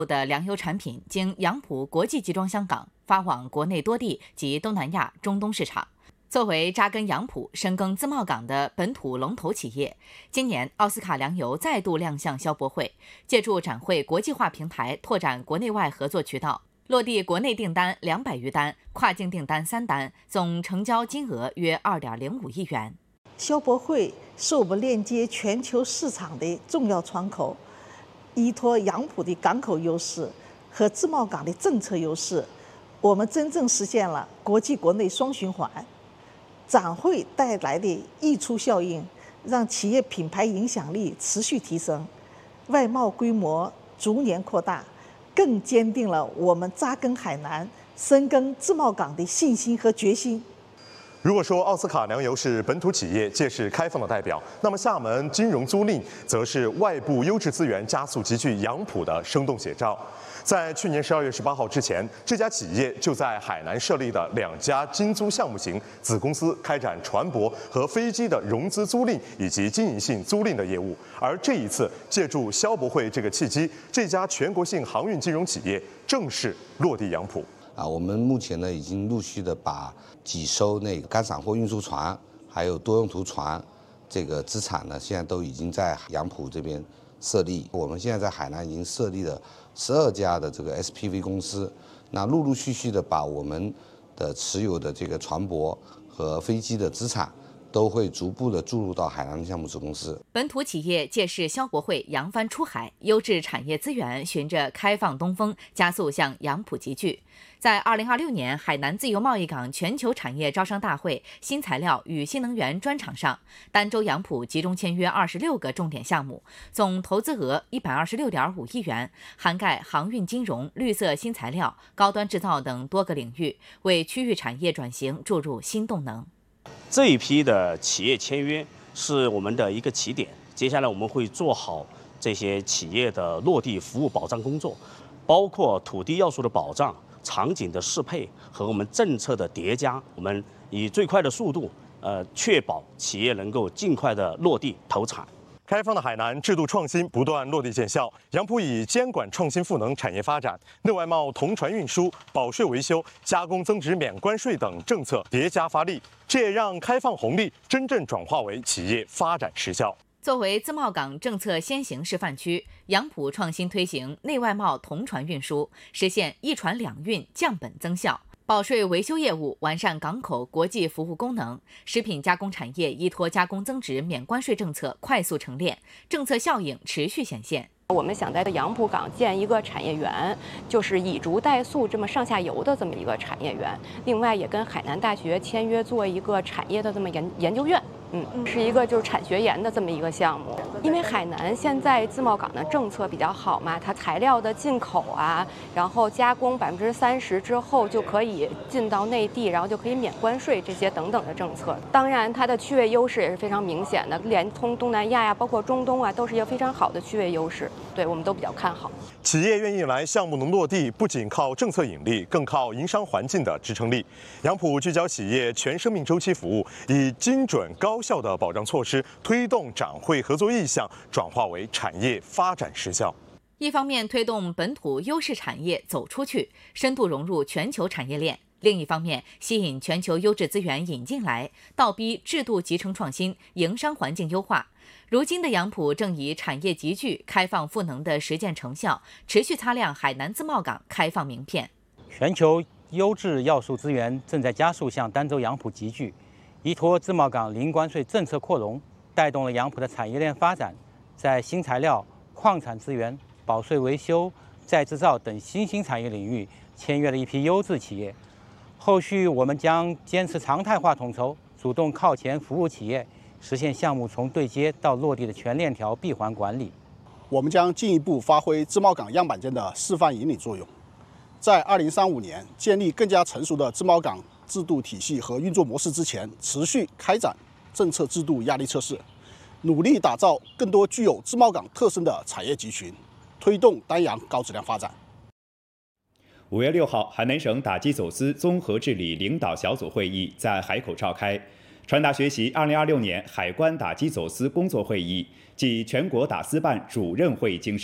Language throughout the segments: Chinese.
的粮油产品经杨浦国际集装箱港发往国内多地及东南亚、中东市场。作为扎根杨浦、深耕自贸港的本土龙头企业，今年奥斯卡粮油再度亮相消博会，借助展会国际化平台拓展国内外合作渠道，落地国内订单200余单，跨境订单3单，总成交金额约2.05亿元。 消博会是我们链接全球市场的重要窗口，依托杨浦的港口优势和自贸港的政策优势，我们真正实现了国际国内双循环。展会带来的溢出效应，让企业品牌影响力持续提升，外贸规模逐年扩大，更坚定了我们扎根海南、深耕自贸港的信心和决心。 如果说奥斯卡粮油是本土企业借势开放的代表，那么厦门金融租赁则是外部优质资源加速集聚杨浦的生动写照。在去年12月18号之前，这家企业就在海南设立的2家金租项目型子公司开展船舶和飞机的融资租赁以及经营性租赁的业务。而这一次，借助消博会这个契机，这家全国性航运金融企业正式落地杨浦。 我们目前呢已经陆续的把几艘那个干散货运输船，还有多用途船这个资产呢，现在都已经在杨浦这边设立。我们现在在海南已经设立了12家的这个 SPV 公司，那陆陆续续的把我们的持有的这个船舶和飞机的资产都会逐步的注入到海南项目子公司。 本土企业借势消博会扬帆出海，优质产业资源循着开放东风加速向杨浦集聚。在2026年海南自由贸易港全球产业招商大会新材料与新能源专场上，儋州杨浦集中签约26个重点项目，总投资额126.5亿元，涵盖航运金融、绿色新材料、高端制造等多个领域，为区域产业转型注入新动能。 这一批的企业签约是我们的一个起点，接下来我们会做好这些企业的落地服务保障工作，包括土地要素的保障、场景的适配和我们政策的叠加，我们以最快的速度，确保企业能够尽快的落地投产。 开放的海南制度创新不断落地见效，杨浦以监管创新赋能产业发展、内外贸同船运输、保税维修、加工增值免关税等政策叠加发力，这也让开放红利真正转化为企业发展实效。 作为自贸港政策先行示范区，杨浦创新推行内外贸同船运输，实现一船两运降本增效。保税维修业务完善港口国际服务功能，食品加工产业依托加工增值免关税政策快速成链，政策效应持续显现。 我们想在杨浦港建一个产业园，就是以竹代塑这么上下游的这么一个产业园。另外，也跟海南大学签约做一个产业的这么研究院。是一个就是产学研的这么一个项目。因为海南现在自贸港的政策比较好嘛，它材料的进口啊，然后加工30%之后就可以进到内地，然后就可以免关税这些等等的政策。当然，它的区位优势也是非常明显的，连通东南亚呀，包括中东啊，都是一个非常好的区位优势。对我们都比较看好。 企业愿意来，项目能落地，不仅靠政策引力，更靠营商环境的支撑力。杨浦聚焦企业全生命周期服务，以精准高效的保障措施，推动展会合作意向转化为产业发展实效。 一方面推动本土优势产业走出去，深度融入全球产业链；另一方面吸引全球优质资源引进来，倒逼制度集成创新，营商环境优化。如今的杨浦正以产业集聚、开放赋能的实践成效，持续擦亮海南自贸港开放名片。 全球优质要素资源正在加速向儋州杨浦集聚，依托自贸港零关税政策扩容，带动了杨浦的产业链发展，在新材料、矿产资源、保税维修、再制造等新兴产业领域签约了一批优质企业。后续我们将坚持常态化统筹，主动靠前服务企业，实现项目从对接到落地的全链条闭环管理。 我们将进一步发挥自贸港样板间的示范引领作用，在2035年建立更加成熟的自贸港制度体系和运作模式之前，持续开展政策制度压力测试，努力打造更多具有自贸港特色的产业集群，推动丹阳高质量发展。 5月6号，海南省打击走私综合治理领导小组会议在海口召开，传达学习2026年海关打击走私工作会议暨全国打私办主任会议精神，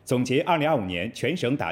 总结2025年全省打